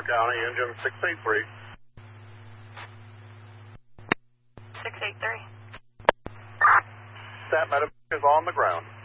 County, engine 683. 683. Stat Medevac is on the ground.